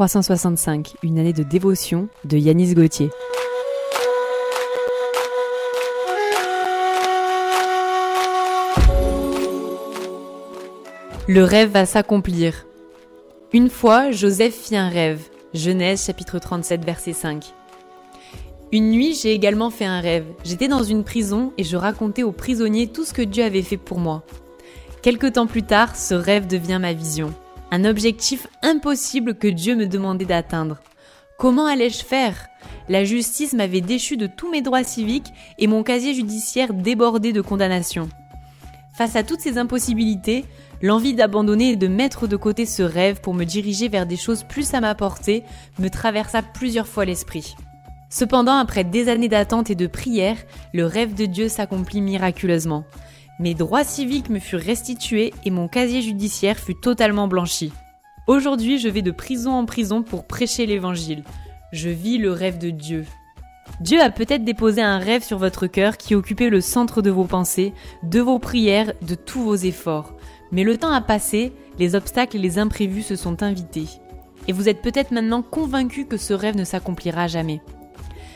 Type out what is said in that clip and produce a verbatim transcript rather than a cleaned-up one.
trois cent soixante-cinq, une année de dévotion de Yanis Gauthier. Le rêve va s'accomplir. Une fois, Joseph fit un rêve. Genèse chapitre trente-sept, verset cinq. Une nuit, j'ai également fait un rêve. J'étais dans une prison et je racontais aux prisonniers tout ce que Dieu avait fait pour moi. Quelque temps plus tard, ce rêve devient ma vision. Un objectif impossible que Dieu me demandait d'atteindre. Comment allais-je faire ? La justice m'avait déchu de tous mes droits civiques et mon casier judiciaire débordait de condamnations. Face à toutes ces impossibilités, l'envie d'abandonner et de mettre de côté ce rêve pour me diriger vers des choses plus à ma portée me traversa plusieurs fois l'esprit. Cependant, après des années d'attente et de prière, le rêve de Dieu s'accomplit miraculeusement. Mes droits civiques me furent restitués et mon casier judiciaire fut totalement blanchi. Aujourd'hui, je vais de prison en prison pour prêcher l'évangile. Je vis le rêve de Dieu. Dieu a peut-être déposé un rêve sur votre cœur qui occupait le centre de vos pensées, de vos prières, de tous vos efforts. Mais le temps a passé, les obstacles et les imprévus se sont invités. Et vous êtes peut-être maintenant convaincu que ce rêve ne s'accomplira jamais.